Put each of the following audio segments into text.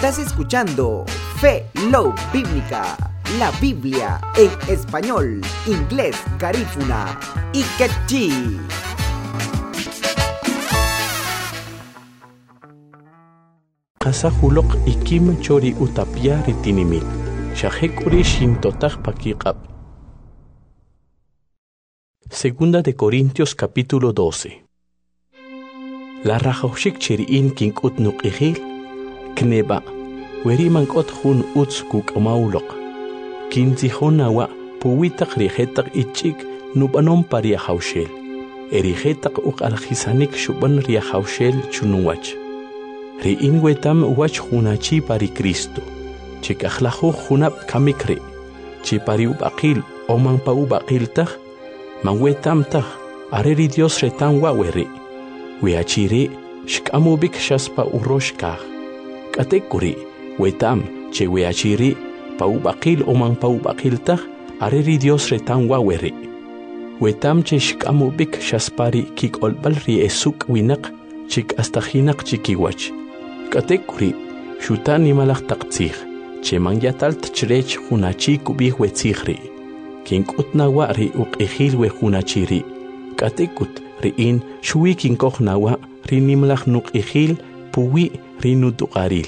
Estás escuchando Fe Love Bíblica, la Biblia en español, inglés, garífuna y quechí. Qasahulok ikim chori utapia ritinimit, shahekuri shintotaj pakiqab. Segunda de Corintios capítulo 12. La rajoshik cheriin kinkut nuqihil, kneba, werimankot hun utskuk maulok. Kinzihonawa puwitak rihetak ichik nubanon pariahaushel. Erihetak uk alhisanik shuban riahaushel chunuwach. Riin wetam wach hunachi pari Cristo. Chikahlahu hunap kamikre. Chipari ubaqil oman pa ubaqil tah. Manwetam tah. Areri Dios retan waweri. Weachiri shkamubik shaspa uroshkah. Katekuri wetam che weachiri pa ubaqil oman pa ubaqil tah. Areri Dios retan waweri. Wetam che shkamubik shaspari kik olbal ri esuk winak chik astahinak chikiwach. Katekuri shutani malak taqtzih che mangyatalt chrech hunachi kubih wetzihri. Kinkut nawa ri uqihil we hunachiri. Katekut riin shui kinkoh nawa ri nimlach nuqihil puwi ri nutuqaril.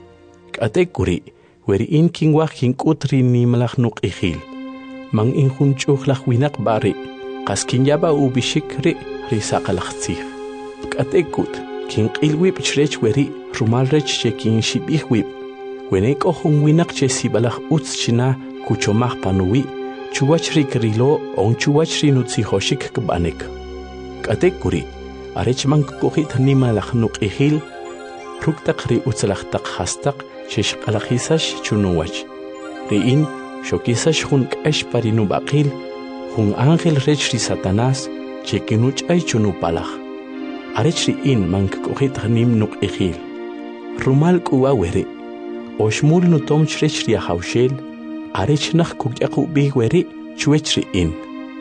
Katekuri weriin kinwah kinkut ri nimlach nuqihil. Mang inhunchuhlach winak bari qaskinyaba ubishik ri saqalaqtzih. Katekut kinqilwib chrech weri rumalrech che kinshibihwib. Weneko hunwinak che sibalach utz china kuchomach panuwi. Chuwachri krilo on chuwachri nutzihoshik kbanek. Katekuri arechman kukohit nimalach nuqihil ruktak ri utzlachtak hastak shishqalahisash chunuwach. Riin shokisash hun k'ash pari nubaqil hun ángel rech ri Satanás che kinuch'ay chunupalach. Arech riin man kukohit nim nuqihil. Rumal kuwa weri. Oshmul nutom chrech ri haushel. Arech nach kukyaqu bih weri chuech riin.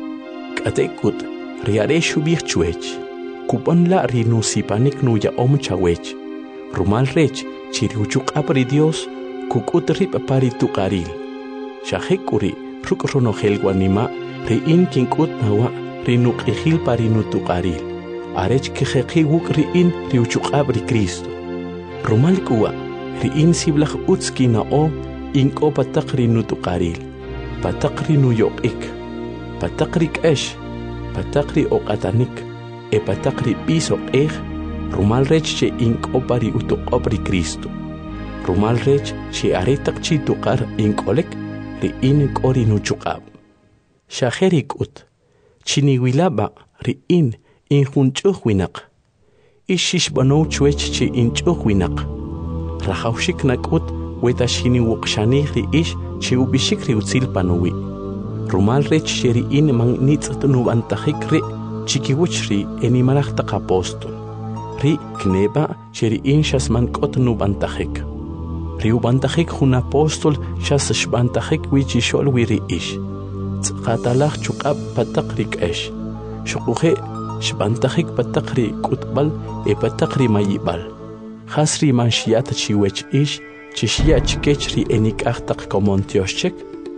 Katekut riare shubih chuech. Kupan la rinusipanik nuya om chawech. Rumal rech chiriuchuk apri Dios kukut rip pari tuqaril. Shahekuri ruk ronohel guanima riin kinkut nawa rinuqihil pari nutuqaril. Arech kijeqi wuk riin riuchuk apri Cristo. Rumal kuwa riin siblach utskina o inko patakri nutuqaril. Patakri nuyoqik. Patakri k'ash. Patakri oqatanik. Patakri pisoq rumal rech che inko pari utuqopri Cristo. Rumal rech che aretak chi tuqar inkolek riin kori nuchuqab. Shaherikut. Chiniwilaba riin inhunchuh winak. Ishish banow chuech che inchuh winak. Rahawshik nakut wetashini wuqshani riish che ubishik ri utzil panuwi. Rumal rech sheri in man nitzat nubantajik ri chikiwuch ri enimalach tak apostol. Ri kneba sheri in shasman kot nubantajik. Ri ubantajik hun apostol shas shbantajik wichishol wi riish. Tzqatalach chuqab patak ri k'ash. Shuquhe shbantajik patak ri kutbal patak ri mayibal. Hasri man shiat chiwech ish chishia chikechri enik achtak komontioshchek.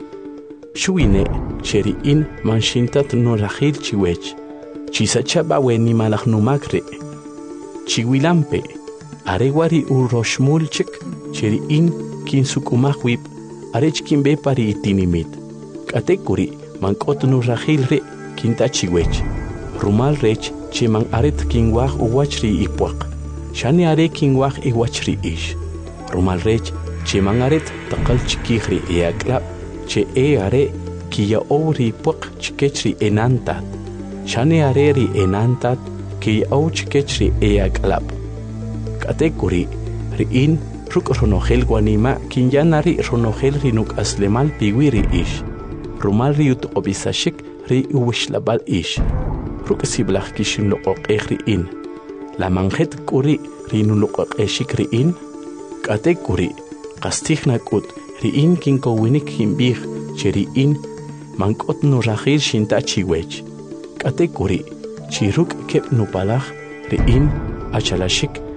Shuine cheri in manshintat no rahil chiwech. Chisachaba weni malach numakre. Chiwilampe. Arewari uroshmulchek. Cheri in kinsukumahwib. Arech kimbe pari itinimit. Katekuri mankot no rahil re kinta chiwech. Rumal rech che man aret kinwah uwachri ipwak. Shani are kinwah iwachri ish. Rumal rech che mangaret taqal chikihri eaklab che are kiya ori pok chikechri enantat. Shani are ri enantat kiya o chikechri eaklab. Katekuri riin ruk ronohel guanima kinyanari ronohel rinuk aslemal piwiri ish. Rumal riut obisashik ri uwishlabal ish. Ruk siblach kishin loqoq riin. La manjet kuri rinuloqoq eshik riin. Katekuri qastihnakud riin kinkowinik himbih cheriin mankot no rahil shinta chiwech. Katekuri chiruk kep nupalach riin achalashik